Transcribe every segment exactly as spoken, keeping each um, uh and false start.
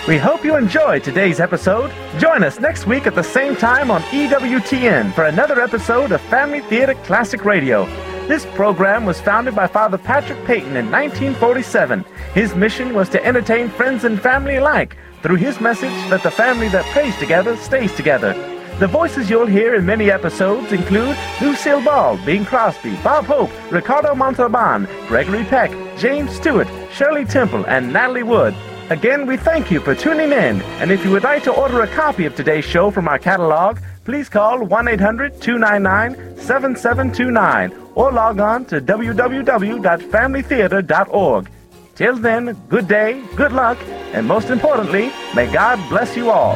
We hope you enjoyed today's episode. Join us next week at the same time on E W T N for another episode of Family Theater Classic Radio. This program was founded by Father Patrick Peyton in nineteen forty-seven. His mission was to entertain friends and family alike through his message that the family that prays together stays together. The voices you'll hear in many episodes include Lucille Ball, Bing Crosby, Bob Hope, Ricardo Montalban, Gregory Peck, James Stewart, Shirley Temple, and Natalie Wood. Again, we thank you for tuning in, and if you would like to order a copy of today's show from our catalog, please call one eight hundred two nine nine seven seven two nine or log on to w w w dot family theater dot org. Till then, good day, good luck, and most importantly, may God bless you all.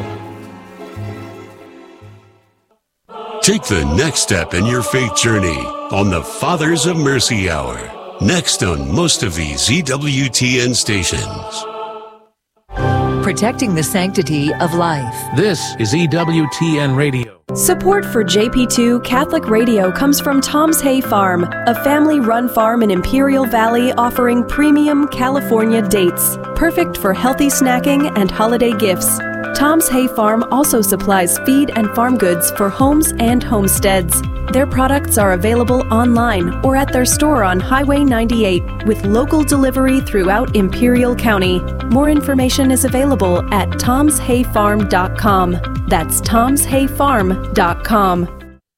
Take the next step in your faith journey on the Fathers of Mercy Hour. Next on most of these E W T N stations. Protecting the sanctity of life. This is E W T N Radio. Support for J P two Catholic Radio comes from Tom's Hay Farm, a family-run farm in Imperial Valley offering premium California dates, perfect for healthy snacking and holiday gifts. Tom's Hay Farm also supplies feed and farm goods for homes and homesteads. Their products are available online or at their store on Highway ninety-eight with local delivery throughout Imperial County. More information is available at toms hay farm dot com. That's toms hay farm dot com.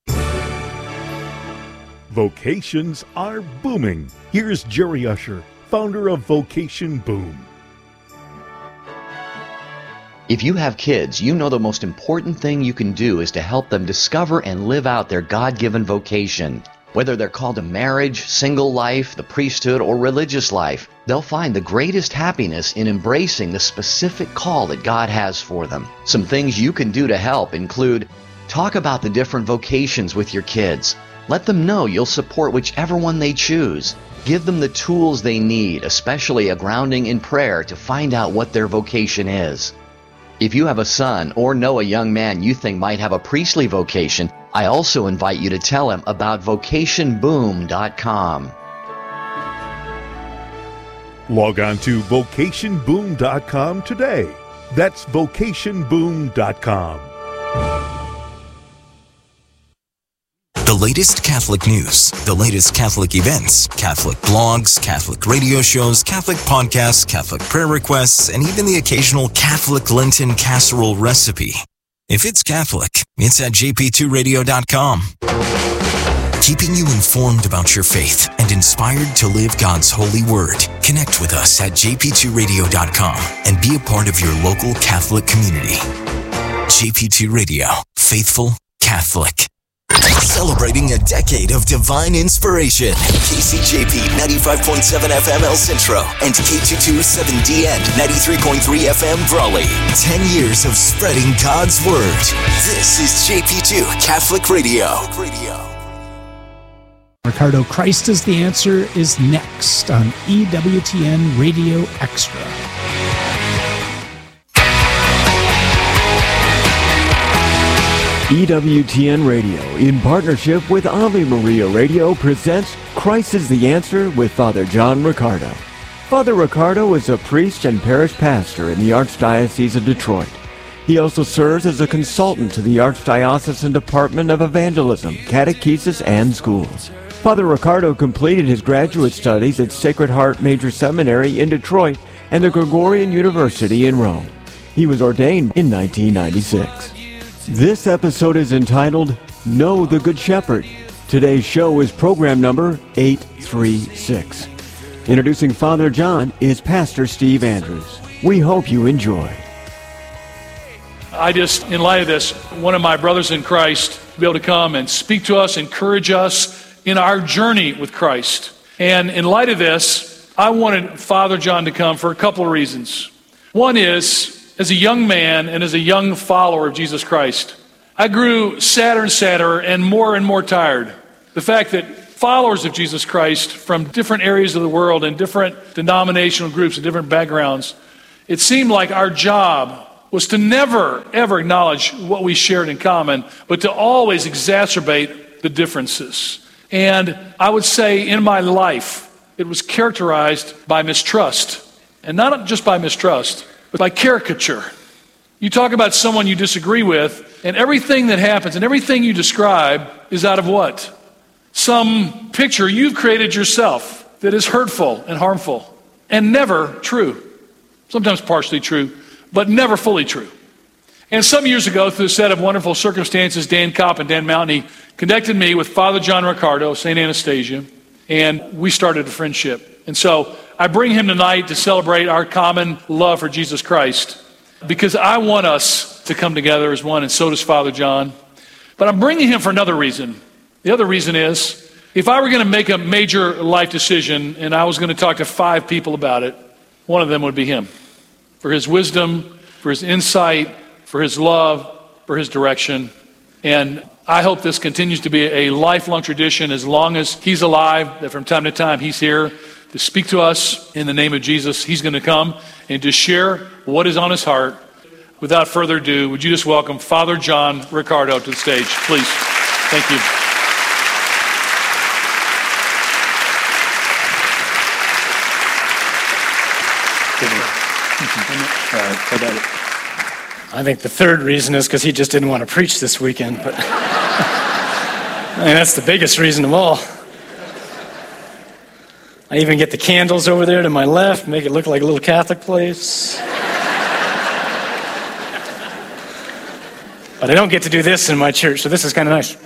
Vocations are booming. Here's Jerry Usher, founder of Vocation Boom. If you have kids, you know the most important thing you can do is to help them discover and live out their God-given vocation. Whether they're called to marriage, single life, the priesthood, or religious life, they'll find the greatest happiness in embracing the specific call that God has for them. Some things you can do to help include talk about the different vocations with your kids. Let them know you'll support whichever one they choose. Give them the tools they need, especially a grounding in prayer, to find out what their vocation is. If you have a son or know a young man you think might have a priestly vocation, I also invite you to tell him about vocation boom dot com. Log on to vocation boom dot com today. That's vocation boom dot com. The latest Catholic news, the latest Catholic events, Catholic blogs, Catholic radio shows, Catholic podcasts, Catholic prayer requests, and even the occasional Catholic Lenten casserole recipe. If it's Catholic, it's at j p two radio dot com. Keeping you informed about your faith and inspired to live God's holy word. Connect with us at j p two radio dot com and be a part of your local Catholic community. J P two Radio, faithful Catholic. Celebrating a decade of divine inspiration. K C J P ninety-five point seven F M El Centro and K two twenty-seven D N ninety-three point three F M Brawley. Ten years of spreading God's word. This is J P two Catholic Radio. Ricardo, Christ is the Answer is next on E W T N Radio Extra. E W T N Radio, in partnership with Ave Maria Radio, presents Christ is the Answer with Father John Ricardo. Father Ricardo is a priest and parish pastor in the Archdiocese of Detroit. He also serves as a consultant to the Archdiocesan Department of Evangelism, Catechesis, and Schools. Father Ricardo completed his graduate studies at Sacred Heart Major Seminary in Detroit and the Gregorian University in Rome. He was ordained in nineteen ninety-six. This episode is entitled, Know the Good Shepherd. Today's show is program number eight thirty-six. Introducing Father John is Pastor Steve Andrews. We hope you enjoy. I just, in light of this, wanted my brothers in Christ to be able to come and speak to us, encourage us in our journey with Christ. And in light of this, I wanted Father John to come for a couple of reasons. One is, as a young man and as a young follower of Jesus Christ, I grew sadder and sadder and more and more tired. The fact that followers of Jesus Christ from different areas of the world and different denominational groups and different backgrounds, it seemed like our job was to never, ever acknowledge what we shared in common, but to always exacerbate the differences. And I would say in my life, it was characterized by mistrust. And not just by mistrust, by caricature. You talk about someone you disagree with, and everything that happens and everything you describe is out of what? Some picture you've created yourself that is hurtful and harmful and never true. Sometimes partially true, but never fully true. And some years ago, through a set of wonderful circumstances, Dan Kopp and Dan Mountain connected me with Father John Ricardo, Saint Anastasia, and we started a friendship. And so I bring him tonight to celebrate our common love for Jesus Christ, because I want us to come together as one, and so does Father John. But I'm bringing him for another reason. The other reason is, if I were going to make a major life decision and I was going to talk to five people about it, one of them would be him. For his wisdom, for his insight, for his love, for his direction. And I hope this continues to be a lifelong tradition as long as he's alive, that from time to time he's here to speak to us in the name of Jesus. He's going to come and to share what is on his heart. Without further ado, would you just welcome Father John Ricardo to the stage, please? Thank you. I think the third reason is because he just didn't want to preach this weekend, but I mean, that's the biggest reason of all. I even get the candles over there to my left, make it look like a little Catholic place. But I don't get to do this in my church, so this is kind of nice.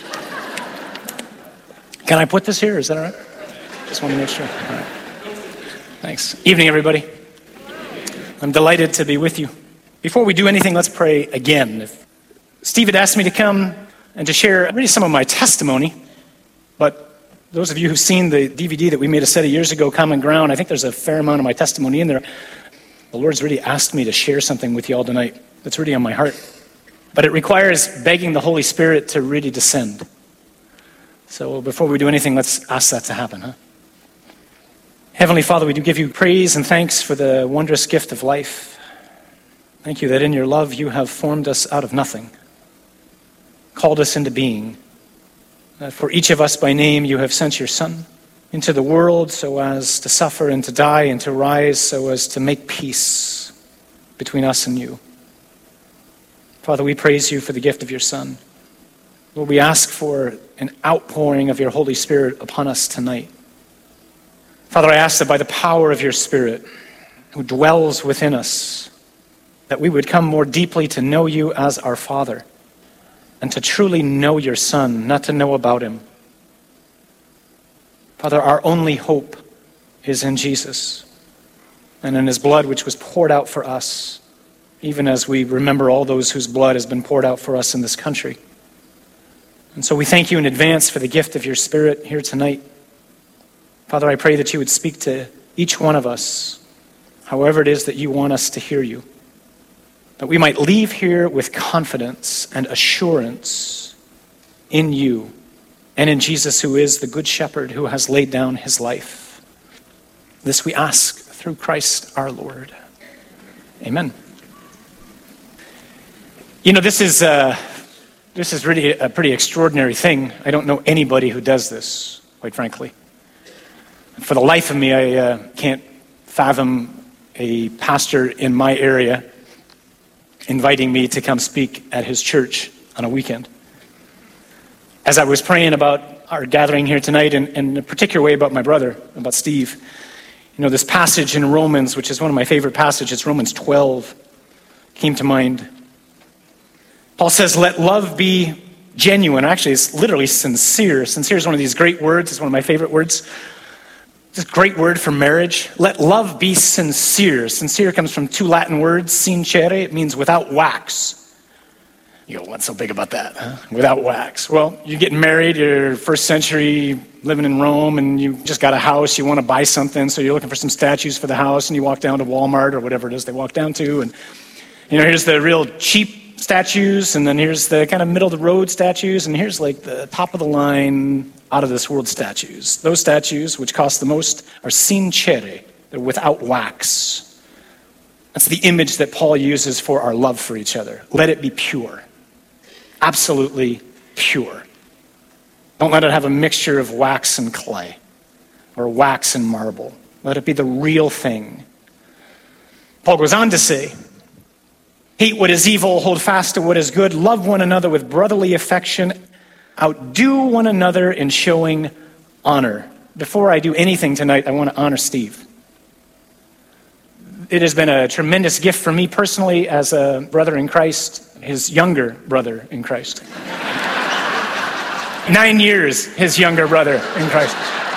Can I put this here? Is that all right? Just want to make sure. All right. Thanks. Evening, everybody. I'm delighted to be with you. Before we do anything, let's pray again. If Steve had asked me to come and to share really some of my testimony, but those of you who've seen the D V D that we made a set of years ago, Common Ground, I think there's a fair amount of my testimony in there. The Lord's really asked me to share something with you all tonight that's really on my heart. But it requires begging the Holy Spirit to really descend. So before we do anything, let's ask that to happen, huh? Heavenly Father, we do give you praise and thanks for the wondrous gift of life. Thank you that in your love you have formed us out of nothing, called us into being. That for each of us by name you have sent your Son into the world so as to suffer and to die and to rise so as to make peace between us and you. Father, we praise you for the gift of your Son. Lord, we ask for an outpouring of your Holy Spirit upon us tonight. Father, I ask that by the power of your Spirit who dwells within us, that we would come more deeply to know you as our Father and to truly know your Son, not to know about him. Father, our only hope is in Jesus and in his blood which was poured out for us, even as we remember all those whose blood has been poured out for us in this country. And so we thank you in advance for the gift of your Spirit here tonight. Father, I pray that you would speak to each one of us, however it is that you want us to hear you, that we might leave here with confidence and assurance in you and in Jesus, who is the Good Shepherd who has laid down his life. This we ask through Christ our Lord. Amen. You know, this is uh, this is really a pretty extraordinary thing. I don't know anybody who does this, quite frankly. For the life of me, I uh, can't fathom a pastor in my area inviting me to come speak at his church on a weekend. As I was praying about our gathering here tonight, and, and in a particular way about my brother, about Steve, you know, this passage in Romans, which is one of my favorite passages, Romans twelve, came to mind. Paul says, let love be genuine. Actually, it's literally sincere. Sincere is one of these great words. It's one of my favorite words. This great word for marriage. Let love be sincere. Sincere comes from two Latin words, sincere. It means without wax. You go, what's so big about that? Huh? Without wax. Well, you're getting married, you're first century, living in Rome, and you just got a house, you want to buy something, so you're looking for some statues for the house, and you walk down to Walmart or whatever it is they walk down to, and you know, here's the real cheap statues, and then here's the kind of middle of the road statues, and here's like the top of the line, out of this world statues. Those statues, which cost the most, are sincere. They're without wax. That's the image that Paul uses for our love for each other. Let it be pure. Absolutely pure. Don't let it have a mixture of wax and clay or wax and marble. Let it be the real thing. Paul goes on to say, hate what is evil, hold fast to what is good, love one another with brotherly affection, outdo one another in showing honor. Before I do anything tonight, I want to honor Steve. It has been a tremendous gift for me personally as a brother in Christ, his younger brother in Christ. Nine years, his younger brother in Christ.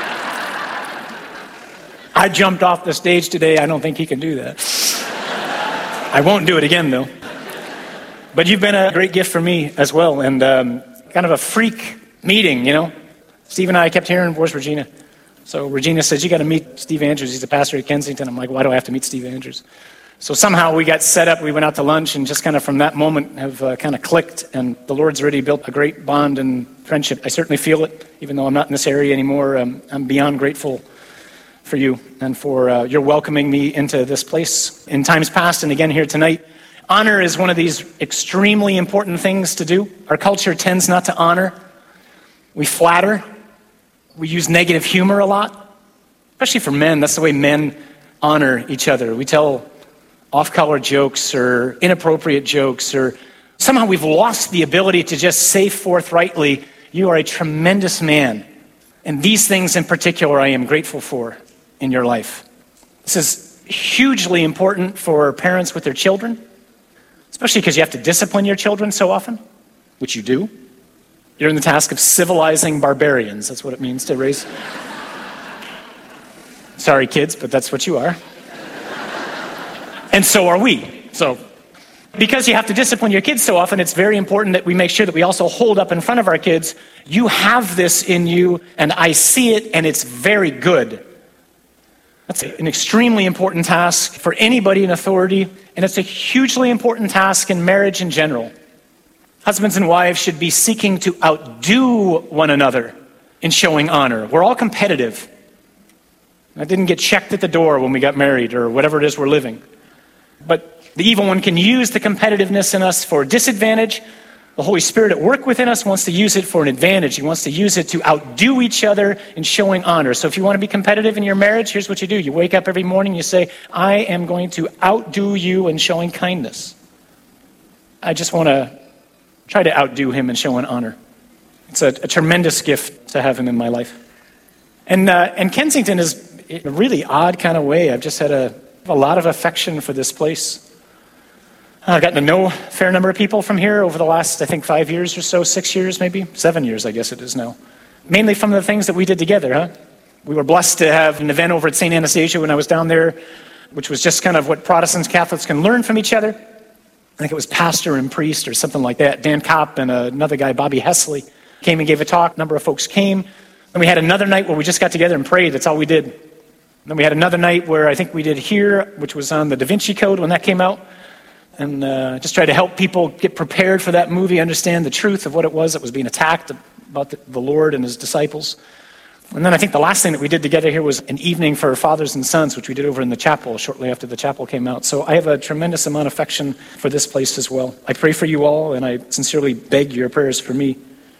I jumped off the stage today. I don't think he can do that. I won't do it again, though. But you've been a great gift for me as well, and um, kind of a freak meeting, you know. Steve and I kept hearing, where's Regina? So Regina says, you got to meet Steve Andrews. He's a pastor at Kensington. I'm like, why do I have to meet Steve Andrews? So somehow we got set up. We went out to lunch, and just kind of from that moment have uh, kind of clicked, and the Lord's already built a great bond and friendship. I certainly feel it, even though I'm not in this area anymore. Um, I'm beyond grateful for you and for uh, your welcoming me into this place in times past and again here tonight. Honor is one of these extremely important things to do. Our culture tends not to honor. We flatter. We use negative humor a lot, especially for men. That's the way men honor each other. We tell off-color jokes or inappropriate jokes, or somehow we've lost the ability to just say forthrightly, you are a tremendous man. And these things in particular I am grateful for in your life. This is hugely important for parents with their children, especially because you have to discipline your children so often, which you do. You're in the task of civilizing barbarians. That's what it means to raise. Sorry, kids, but that's what you are. And so are we. So, because you have to discipline your kids so often, it's very important that we make sure that we also hold up in front of our kids, you have this in you, and I see it, and it's very good. That's an extremely important task for anybody in authority, and it's a hugely important task in marriage in general. Husbands and wives should be seeking to outdo one another in showing honor. We're all competitive. That didn't get checked at the door when we got married or whatever it is we're living. But the evil one can use the competitiveness in us for disadvantage. The Holy Spirit at work within us wants to use it for an advantage. He wants to use it to outdo each other in showing honor. So if you want to be competitive in your marriage, here's what you do. You wake up every morning, you say, I am going to outdo you in showing kindness. I just want to try to outdo him in showing honor. It's a, a tremendous gift to have him in my life. And, uh, and Kensington is in a really odd kind of way. I've just had a, a lot of affection for this place. I've gotten to know a fair number of people from here over the last, I think, five years or so, six years maybe, seven years I guess it is now. Mainly from the things that we did together, huh? We were blessed to have an event over at Saint Anastasia when I was down there, which was just kind of what Protestants, Catholics can learn from each other. I think it was pastor and priest or something like that. Dan Kopp and another guy, Bobby Hesley, came and gave a talk. A number of folks came. Then we had another night where we just got together and prayed. That's all we did. Then we had another night where I think we did here, which was on the Da Vinci Code when that came out. And uh, just try to help people get prepared for that movie, understand the truth of what it was that was being attacked about the, the Lord and his disciples. And then I think the last thing that we did together here was an evening for fathers and sons, which we did over in the chapel shortly after the chapel came out. So I have a tremendous amount of affection for this place as well. I pray for you all, and I sincerely beg your prayers for me.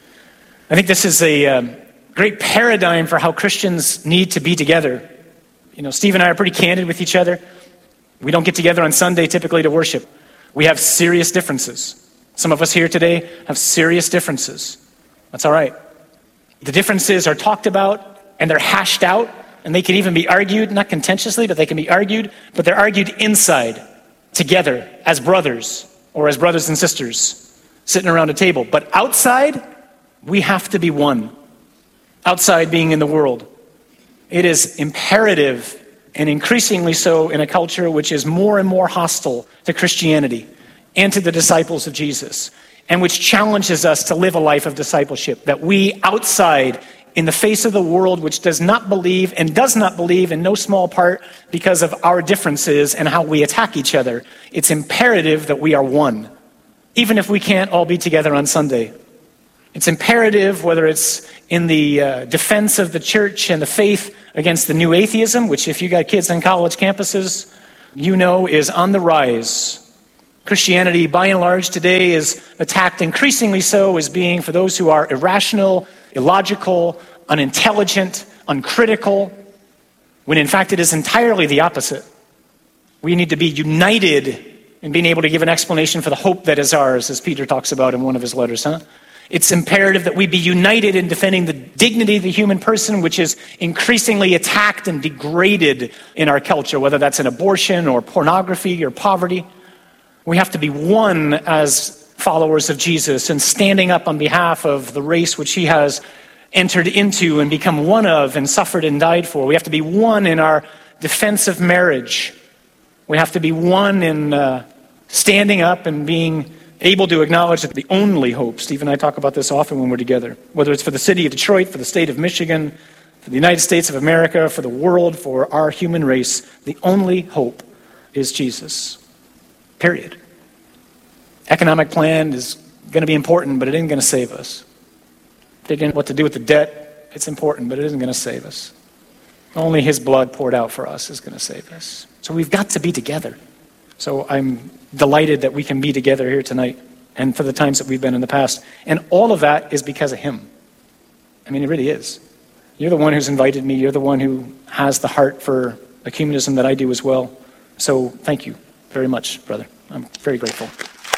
I think this is a um, great paradigm for how Christians need to be together. You know, Steve and I are pretty candid with each other. We don't get together on Sunday typically to worship. We have serious differences. Some of us here today have serious differences. That's all right. The differences are talked about and they're hashed out, and they can even be argued, not contentiously, but they can be argued, but they're argued inside, together, as brothers or as brothers and sisters, sitting around a table. But outside, we have to be one. Outside being in the world. It is imperative, and increasingly so in a culture which is more and more hostile to Christianity and to the disciples of Jesus, and which challenges us to live a life of discipleship, that we outside, in the face of the world which does not believe and does not believe in no small part because of our differences and how we attack each other, it's imperative that we are one, even if we can't all be together on Sunday. It's imperative, whether it's in the uh, defense of the church and the faith against the new atheism, which if you got kids on college campuses, you know is on the rise. Christianity, by and large, today is attacked increasingly so as being for those who are irrational, illogical, unintelligent, uncritical, when in fact it is entirely the opposite. We need to be united in being able to give an explanation for the hope that is ours, as Peter talks about in one of his letters, huh? It's imperative that we be united in defending the dignity of the human person, which is increasingly attacked and degraded in our culture, whether that's in abortion or pornography or poverty. We have to be one as followers of Jesus and standing up on behalf of the race which he has entered into and become one of and suffered and died for. We have to be one in our defense of marriage. We have to be one in uh, standing up and being able to acknowledge that the only hope, Steve and I talk about this often when we're together, whether it's for the city of Detroit, for the state of Michigan, for the United States of America, for the world, for our human race, the only hope is Jesus. Period. Economic plan is going to be important, but it isn't going to save us. Figuring what to do with the debt, it's important, but it isn't going to save us. Only his blood poured out for us is going to save us. So we've got to be together. So I'm delighted that we can be together here tonight and for the times that we've been in the past. And all of that is because of him. I mean, it really is. You're the one who's invited me. You're the one who has the heart for ecumenism that I do as well. So thank you very much, brother. I'm very grateful.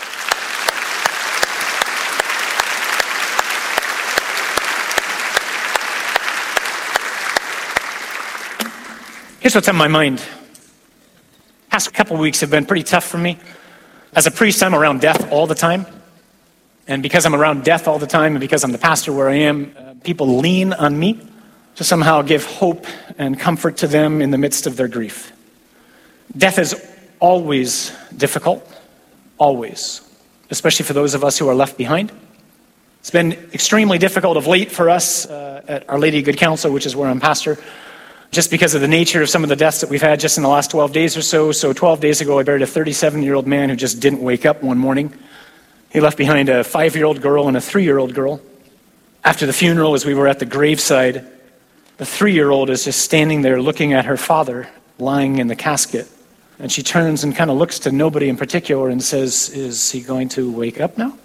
Here's what's on my mind. Past couple of weeks have been pretty tough for me. As a priest, I'm around death all the time. And because I'm around death all the time, and because I'm the pastor where I am, uh, people lean on me to somehow give hope and comfort to them in the midst of their grief. Death is always difficult, always, especially for those of us who are left behind. It's been extremely difficult of late for us uh, at Our Lady of Good Counsel, which is where I'm pastor, just because of the nature of some of the deaths that we've had just in the last twelve days or so. So twelve days ago, I buried a thirty-seven-year-old man who just didn't wake up one morning. He left behind a five-year-old girl and a three-year-old girl. After the funeral, as we were at the graveside, the three-year-old is just standing there looking at her father lying in the casket. And she turns and kind of looks to nobody in particular and says, "Is he going to wake up now?"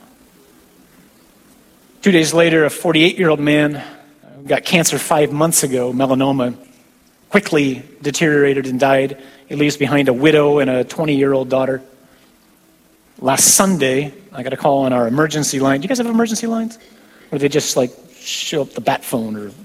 Two days later, a forty-eight-year-old man who got cancer five months ago, melanoma, quickly deteriorated and died. He leaves behind a widow and a twenty-year-old daughter. Last Sunday, I got a call on our emergency line. Do you guys have emergency lines? Or they just like show up the bat phone or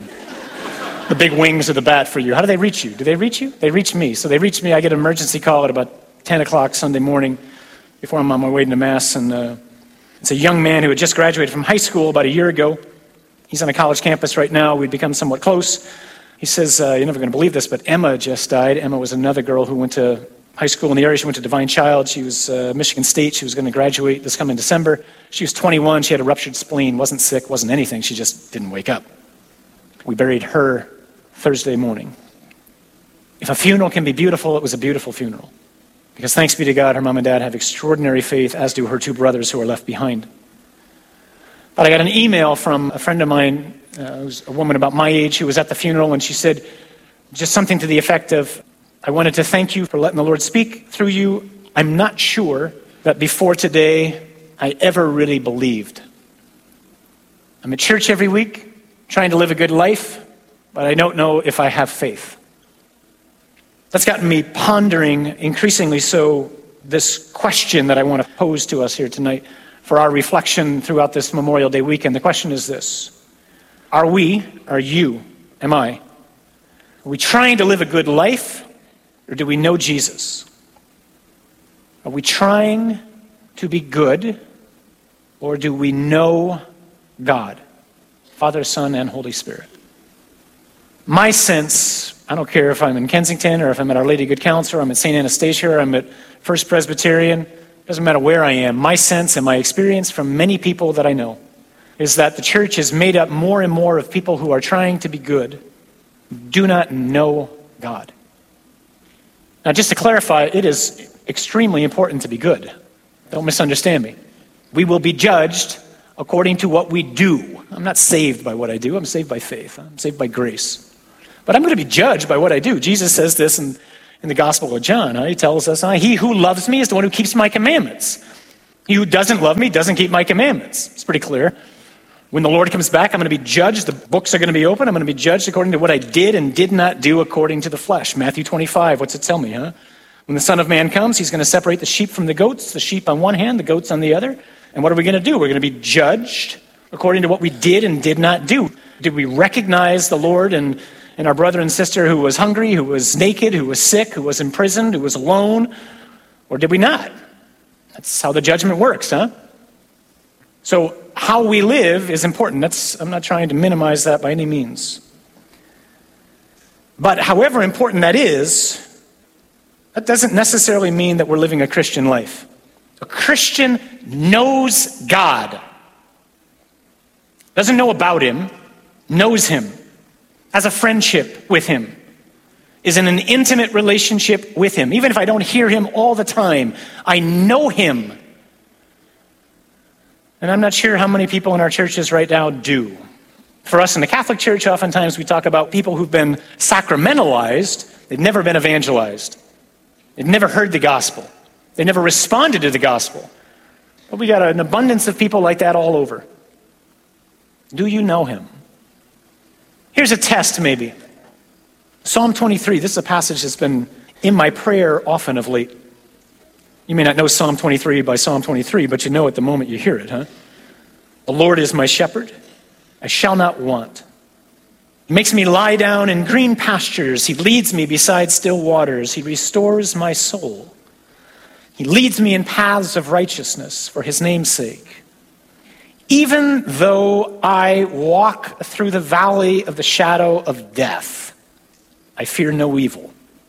the big wings of the bat for you? How do they reach you? Do they reach you? They reach me. So they reach me. I get an emergency call at about ten o'clock Sunday morning before I'm on my way to Mass. And uh, it's a young man who had just graduated from high school about a year ago. He's on a college campus right now. We'd become somewhat close. He says, uh, you're never going to believe this, but Emma just died. Emma was another girl who went to high school in the area. She went to Divine Child. She was uh, Michigan State. She was going to graduate this coming December. She was twenty-one. She had a ruptured spleen, wasn't sick, wasn't anything. She just didn't wake up. We buried her Thursday morning. If a funeral can be beautiful, it was a beautiful funeral. Because thanks be to God, her mom and dad have extraordinary faith, as do her two brothers who are left behind. But I got an email from a friend of mine, uh, who's a woman about my age, who was at the funeral, and she said just something to the effect of, "I wanted to thank you for letting the Lord speak through you. I'm not sure that before today I ever really believed. I'm at church every week, trying to live a good life, but I don't know if I have faith." That's gotten me pondering increasingly so this question that I want to pose to us here tonight for our reflection throughout this Memorial Day weekend. The question is this: Are we, are you, am I, are we trying to live a good life, or do we know Jesus? Are we trying to be good, or do we know God, Father, Son, and Holy Spirit? My sense, I don't care if I'm in Kensington, or if I'm at Our Lady of Good Counsel, or I'm at Saint Anastasia, or I'm at First Presbyterian, doesn't matter where I am, my sense and my experience from many people that I know is that the church is made up more and more of people who are trying to be good, do not know God. Now, just to clarify, it is extremely important to be good. Don't misunderstand me. We will be judged according to what we do. I'm not saved by what I do. I'm saved by faith. I'm saved by grace. But I'm going to be judged by what I do. Jesus says this in, in the Gospel of John. Huh? He tells us, huh? He who loves me is the one who keeps my commandments. He who doesn't love me doesn't keep my commandments. It's pretty clear. When the Lord comes back, I'm going to be judged. The books are going to be open. I'm going to be judged according to what I did and did not do according to the flesh. Matthew twenty-five, what's it tell me, huh? When the Son of Man comes, he's going to separate the sheep from the goats, the sheep on one hand, the goats on the other. And what are we going to do? We're going to be judged according to what we did and did not do. Did we recognize the Lord and, and our brother and sister who was hungry, who was naked, who was sick, who was imprisoned, who was alone? Or did we not? That's how the judgment works, huh? So how we live is important. That's, I'm not trying to minimize that by any means. But however important that is, that doesn't necessarily mean that we're living a Christian life. A Christian knows God. Doesn't know about him, knows him, has a friendship with him, is in an intimate relationship with him. Even if I don't hear him all the time, I know him. And I'm not sure how many people in our churches right now do. For us in the Catholic Church, oftentimes we talk about people who've been sacramentalized. They've never been evangelized. They've never heard the gospel. They never responded to the gospel. But we got an abundance of people like that all over. Do you know him? Here's a test maybe. Psalm twenty-three, this is a passage that's been in my prayer often of late. You may not know Psalm twenty-three by Psalm twenty-three, but you know it the moment you hear it, huh? The Lord is my shepherd, I shall not want. He makes me lie down in green pastures. He leads me beside still waters. He restores my soul. He leads me in paths of righteousness for his name's sake. Even though I walk through the valley of the shadow of death, I fear no evil.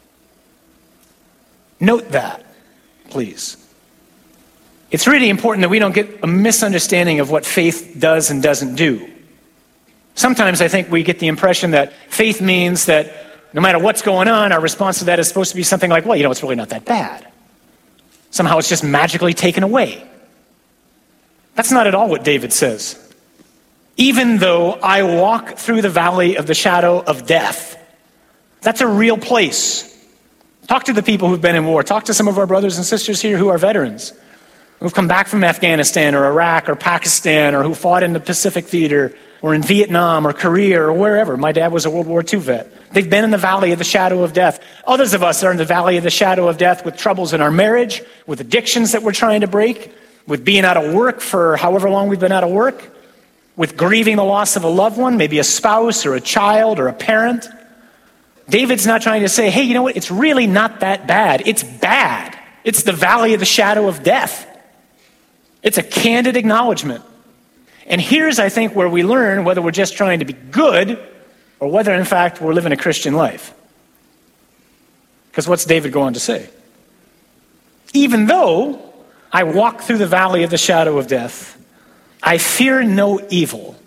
Note that, please. It's really important that we don't get a misunderstanding of what faith does and doesn't do. Sometimes I think we get the impression that faith means that no matter what's going on, our response to that is supposed to be something like, well, you know, it's really not that bad. Somehow it's just magically taken away. That's not at all what David says. Even though I walk through the valley of the shadow of death, that's a real place. Talk to the people who've been in war. Talk to some of our brothers and sisters here who are veterans, who've come back from Afghanistan or Iraq or Pakistan, or who fought in the Pacific Theater or in Vietnam or Korea or wherever. My dad was a World War Two vet. They've been in the valley of the shadow of death. Others of us are in the valley of the shadow of death with troubles in our marriage, with addictions that we're trying to break, with being out of work for however long we've been out of work, with grieving the loss of a loved one, maybe a spouse or a child or a parent. David's not trying to say, hey, you know what? It's really not that bad. It's bad. It's the valley of the shadow of death. It's a candid acknowledgement. And here's, I think, where we learn whether we're just trying to be good or whether, in fact, we're living a Christian life. Because what's David go on to say? Even though I walk through the valley of the shadow of death, I fear no evil.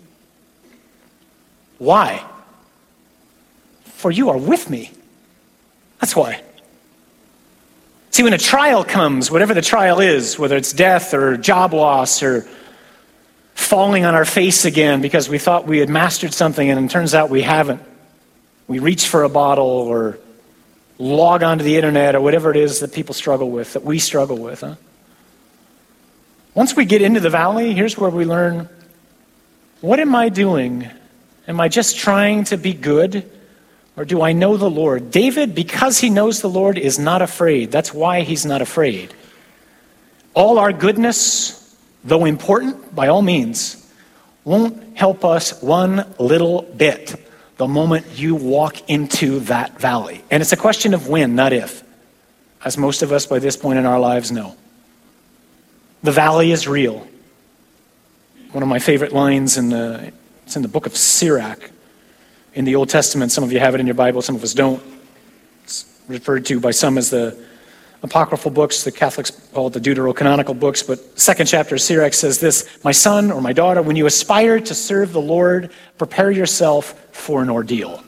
Why? For you are with me. That's why. See, when a trial comes, whatever the trial is, whether it's death or job loss or falling on our face again because we thought we had mastered something and it turns out we haven't. We reach for a bottle or log onto the internet or whatever it is that people struggle with, that we struggle with. Huh? Once we get into the valley, here's where we learn, what am I doing? Am I just trying to be good? Or do I know the Lord? David, because he knows the Lord, is not afraid. That's why he's not afraid. All our goodness, though important, by all means, won't help us one little bit the moment you walk into that valley. And it's a question of when, not if, as most of us by this point in our lives know. The valley is real. One of my favorite lines in the, it's in the book of Sirach in the Old Testament. Some of you have it in your Bible, some of us don't. It's referred to by some as the apocryphal books. The Catholics call it the deuterocanonical books, but second chapter of Sirach says this, my son or my daughter, when you aspire to serve the Lord, prepare yourself for an ordeal.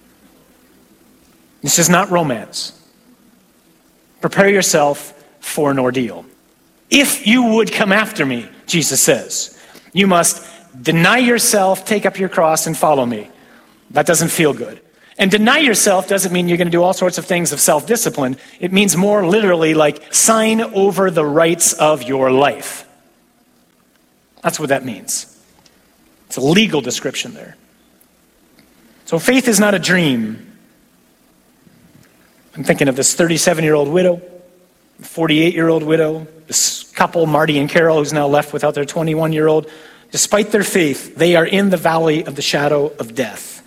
This is not romance. Prepare yourself for an ordeal. If you would come after me, Jesus says, you must deny yourself, take up your cross, and follow me. That doesn't feel good. And deny yourself doesn't mean you're going to do all sorts of things of self-discipline. It means more literally like sign over the rights of your life. That's what that means. It's a legal description there. So faith is not a dream. I'm thinking of this thirty-seven-year-old widow, forty-eight-year-old widow, this couple, Marty and Carol, who's now left without their twenty-one-year-old. Despite their faith, they are in the valley of the shadow of death.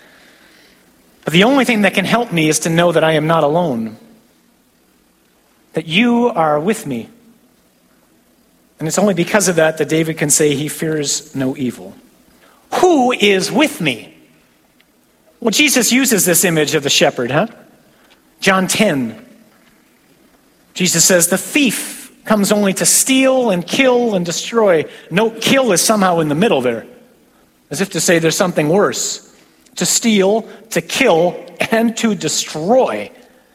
But the only thing that can help me is to know that I am not alone, that you are with me. And it's only because of that that David can say he fears no evil. Who is with me? Well, Jesus uses this image of the shepherd, huh? John ten. Jesus says, the thief comes only to steal and kill and destroy. No, kill is somehow in the middle there, as if to say there's something worse. To steal, to kill, and to destroy.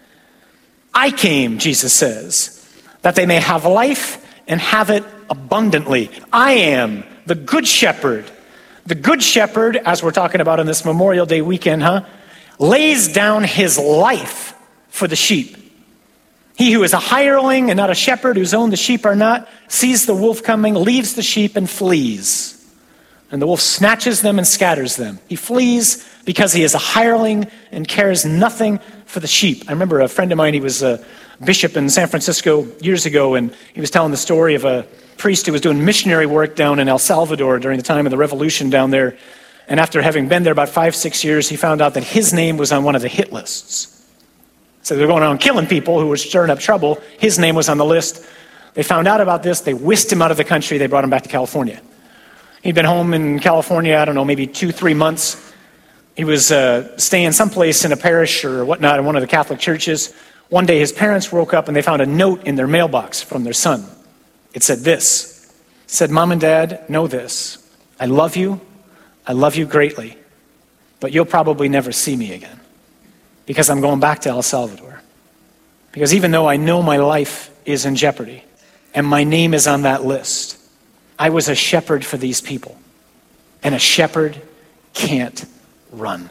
I came, Jesus says, that they may have life and have it abundantly. I am the good shepherd. The good shepherd, as we're talking about on this Memorial Day weekend, huh, lays down his life for the sheep. He who is a hireling and not a shepherd, whose own the sheep are not, sees the wolf coming, leaves the sheep and flees. And the wolf snatches them and scatters them. He flees because he is a hireling and cares nothing for the sheep. I remember a friend of mine, he was a bishop in San Francisco years ago, and he was telling the story of a priest who was doing missionary work down in El Salvador during the time of the revolution down there. And after having been there about five, six years, he found out that his name was on one of the hit lists. So they're going around killing people who were stirring up trouble. His name was on the list. They found out about this. They whisked him out of the country. They brought him back to California. He'd been home in California, I don't know, maybe two, three months. He was uh, staying someplace in a parish or whatnot in one of the Catholic churches. One day his parents woke up and they found a note in their mailbox from their son. It said this. It said, Mom and Dad, know this. I love you. I love you greatly. But you'll probably never see me again, because I'm going back to El Salvador. Because even though I know my life is in jeopardy and my name is on that list, I was a shepherd for these people. And a shepherd can't run.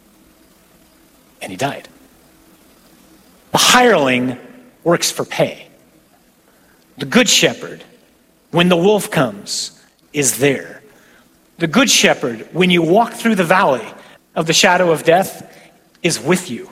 And he died. The hireling works for pay. The good shepherd, when the wolf comes, is there. The good shepherd, when you walk through the valley of the shadow of death, is with you.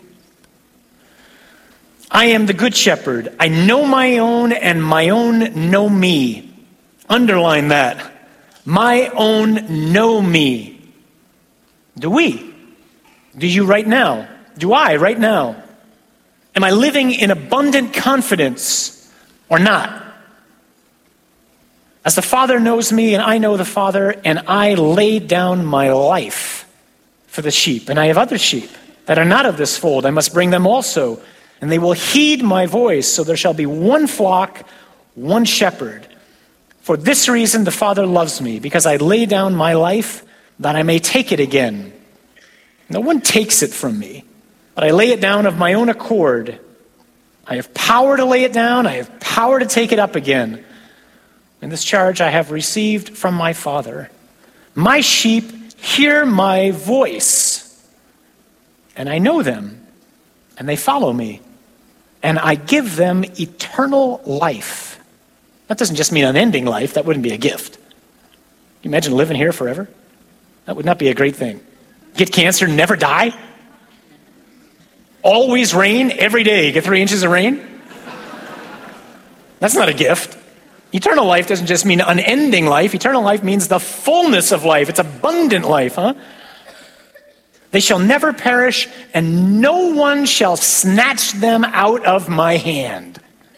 I am the good shepherd. I know my own, and my own know me. Underline that. My own know me. Do we? Do you right now? Do I right now? Am I living in abundant confidence or not? As the Father knows me and I know the Father, and I lay down my life for the sheep, and I have other sheep that are not of this fold. I must bring them also, and they will heed my voice. So there shall be one flock, one shepherd. For this reason the Father loves me, because I lay down my life that I may take it again. No one takes it from me, but I lay it down of my own accord. I have power to lay it down. I have power to take it up again. And this charge I have received from my Father. My sheep hear my voice, and I know them, and they follow me, and I give them eternal life. That doesn't just mean unending life. That wouldn't be a gift. Can you imagine living here forever? That would not be a great thing. Get cancer, never die? Always rain every day. Get three inches of rain? That's not a gift. Eternal life doesn't just mean unending life. Eternal life means the fullness of life. It's abundant life, huh? They shall never perish, and no one shall snatch them out of my hand.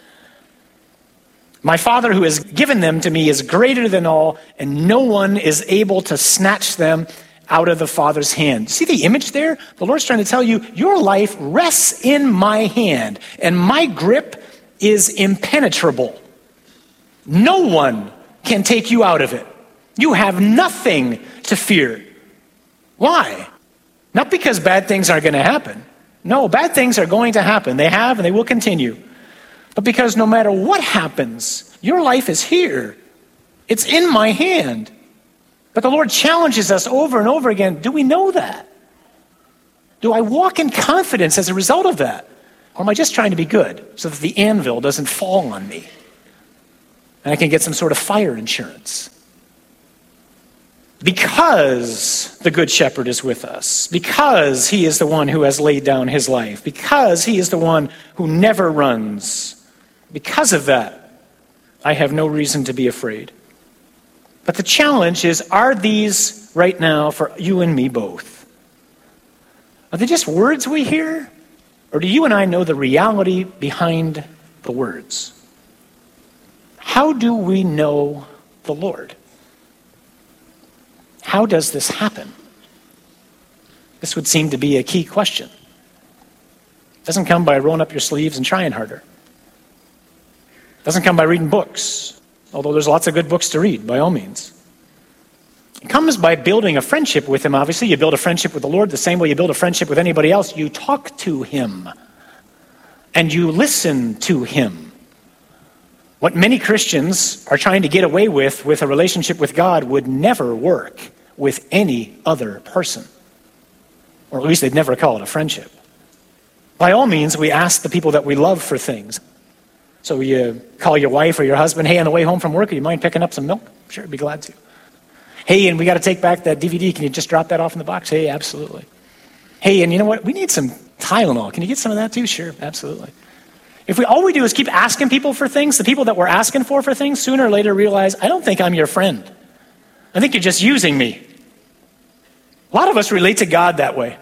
My Father who has given them to me is greater than all, and no one is able to snatch them out of the Father's hand. See the image there? The Lord's trying to tell you, your life rests in my hand, and my grip is impenetrable. No one can take you out of it. You have nothing to fear. Why? Not because bad things aren't going to happen. No, bad things are going to happen. They have and they will continue. But because no matter what happens, your life is here. It's in my hand. But the Lord challenges us over and over again. Do we know that? Do I walk in confidence as a result of that? Or am I just trying to be good so that the anvil doesn't fall on me and I can get some sort of fire insurance? because the Good Shepherd is with us, because he is the one who has laid down his life, because he is the one who never runs, because of that, I have no reason to be afraid. But the challenge is, are these right now for you and me both? Are they just words we hear? Or do you and I know the reality behind the words? How do we know the Lord? How does this happen? This would seem to be a key question. It doesn't come by rolling up your sleeves and trying harder. It doesn't come by reading books, although there's lots of good books to read, by all means. It comes by building a friendship with him, obviously. You build a friendship with the Lord the same way you build a friendship with anybody else. You talk to him, and you listen to him. What many Christians are trying to get away with, with a relationship with God, would never work with any other person. Or at least they'd never call it a friendship. By all means, we ask the people that we love for things. So you call your wife or your husband, hey, on the way home from work, do you mind picking up some milk? Sure, I'd be glad to. Hey, and we got to take back that D V D. Can you just drop that off in the box? Hey, absolutely. Hey, and you know what? We need some Tylenol. Can you get some of that too? Sure, absolutely. If we all we do is keep asking people for things, the people that we're asking for for things, sooner or later realize, I don't think I'm your friend. I think you're just using me. A lot of us relate to God that way.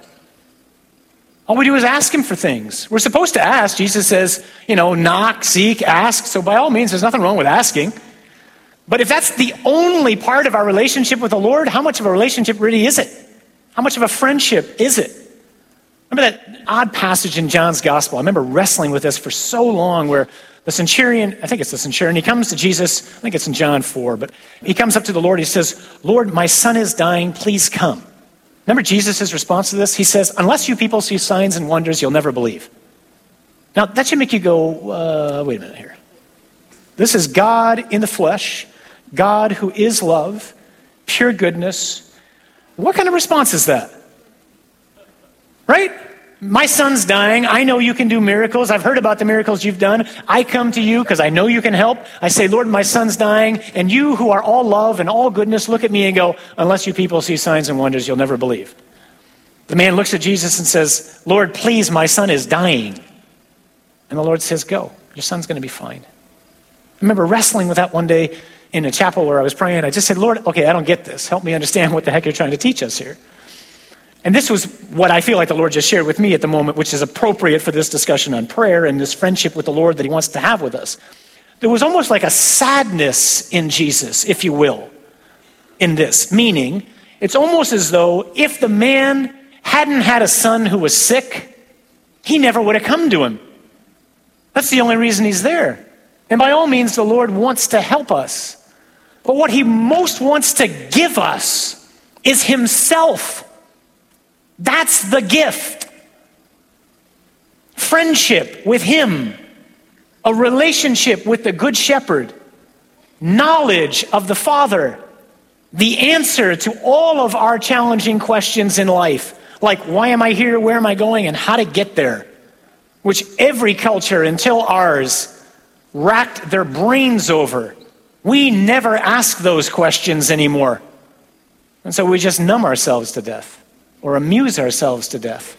All we do is ask him for things. We're supposed to ask. Jesus says, you know, knock, seek, ask. So by all means, there's nothing wrong with asking. But if that's the only part of our relationship with the Lord, how much of a relationship really is it? How much of a friendship is it? Remember that odd passage in John's gospel? I remember wrestling with this for so long, where the centurion, I think it's the centurion, he comes to Jesus, I think it's in John four, but he comes up to the Lord, he says, Lord, my son is dying, please come. Remember Jesus' response to this? He says, unless you people see signs and wonders, you'll never believe. Now, that should make you go, uh, wait a minute here. This is God in the flesh, God who is love, pure goodness. What kind of response is that? Right? My son's dying. I know you can do miracles. I've heard about the miracles you've done. I come to you because I know you can help. I say, Lord, my son's dying. And you who are all love and all goodness look at me and go, unless you people see signs and wonders, you'll never believe. The man looks at Jesus and says, Lord, please, my son is dying. And the Lord says, go. Your son's going to be fine. I remember wrestling with that one day in a chapel where I was praying. I just said, Lord, okay, I don't get this. Help me understand what the heck you're trying to teach us here. And this was what I feel like the Lord just shared with me at the moment, which is appropriate for this discussion on prayer and this friendship with the Lord that he wants to have with us. There was almost like a sadness in Jesus, if you will, in this. Meaning, it's almost as though if the man hadn't had a son who was sick, he never would have come to him. That's the only reason he's there. And by all means, the Lord wants to help us. But what he most wants to give us is himself. That's the gift. Friendship with him, a relationship with the Good Shepherd, knowledge of the Father, the answer to all of our challenging questions in life, like why am I here, where am I going, and how to get there, which every culture until ours racked their brains over. We never ask those questions anymore. And so we just numb ourselves to death or amuse ourselves to death.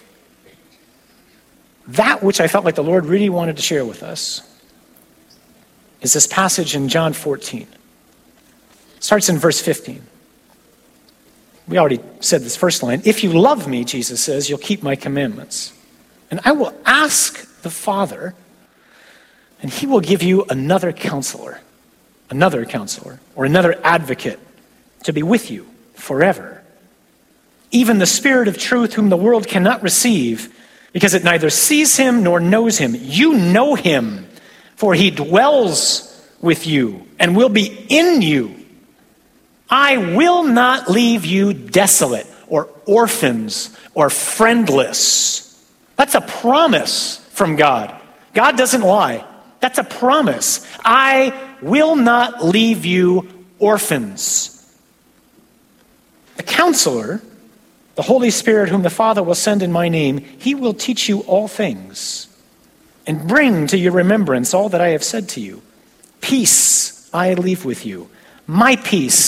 That which I felt like the Lord really wanted to share with us is this passage in John fourteen. It starts in verse fifteen. We already said this first line. If you love me, Jesus says, you'll keep my commandments. And I will ask the Father, and he will give you another counselor, another counselor, or another advocate to be with you forever. Even the Spirit of truth, whom the world cannot receive, because it neither sees him nor knows him. You know him, for he dwells with you and will be in you. I will not leave you desolate or orphans or friendless. That's a promise from God. God doesn't lie. That's a promise. I will not leave you orphans. The counselor, the Holy Spirit, whom the Father will send in my name, he will teach you all things and bring to your remembrance all that I have said to you. Peace I leave with you. My peace